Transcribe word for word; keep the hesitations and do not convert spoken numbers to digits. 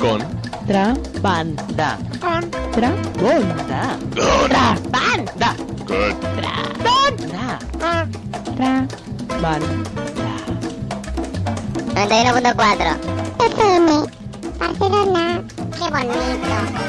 Contrabanda. Contrabanda. Good. Contrabanda. Good. Contrabanda. Contrabanda. noventa y uno punto cuatro. F M, Barcelona. Qué bonito.